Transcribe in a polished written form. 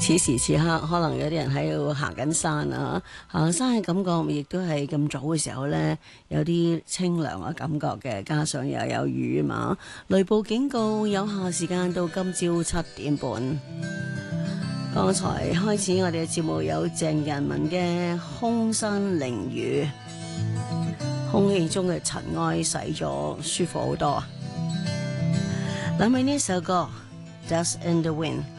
此時此刻可能有啲人喺度行緊山啊，行山嘅感覺亦都係咁早嘅時候呢，有啲清涼嘅感覺嘅，加上又有雨嘛，雷暴警告有效時間到今朝7點半。剛才開始我哋嘅節目有鄭人文嘅空山靈雨，空氣中嘅塵埃洗咗，舒服好多。諗起呢首歌 Dust in the Wind。